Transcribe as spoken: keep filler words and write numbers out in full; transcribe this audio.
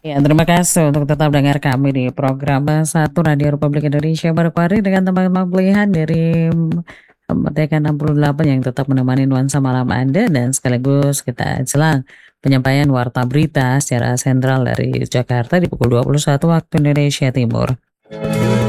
Ya, terima kasih untuk tetap dengar kami di program Bahas Satu Radio Republik Indonesia Manokwari dengan teman-teman pilihan dari Merdeka enam puluh delapan yang tetap menemani nuansa malam Anda dan sekaligus kita jelang penyampaian warta berita secara sentral dari Jakarta di pukul dua puluh satu waktu Indonesia Timur.